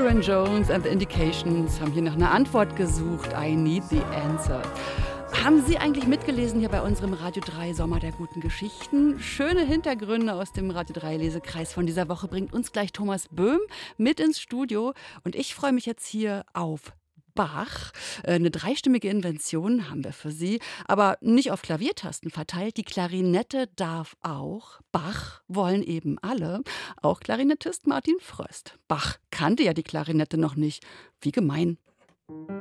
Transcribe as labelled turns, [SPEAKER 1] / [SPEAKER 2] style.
[SPEAKER 1] Sharon Jones and the Indications haben hier nach einer Antwort gesucht. I need the answer. Haben Sie eigentlich mitgelesen hier bei unserem Radio 3 Sommer der guten Geschichten? Schöne Hintergründe aus dem Radio 3 Lesekreis von dieser Woche bringt uns gleich Thomas Böhm mit ins Studio. Und ich freue mich jetzt hier auf Bach. Eine dreistimmige Invention haben wir für Sie, aber nicht auf Klaviertasten verteilt. Die Klarinette darf auch. Bach wollen eben alle. Auch Klarinettist Martin Fröst. Bach kannte ja die Klarinette noch nicht. Wie gemein.